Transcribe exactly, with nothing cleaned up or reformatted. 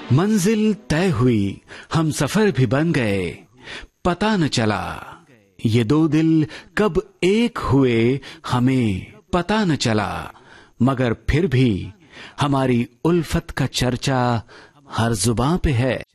मंजिल तय हुई, हम सफर भी बन गए, पता न चला ये दो दिल कब एक हुए, हमें पता न चला। मगर फिर भी हमारी उल्फत का चर्चा हर जुबां पे है।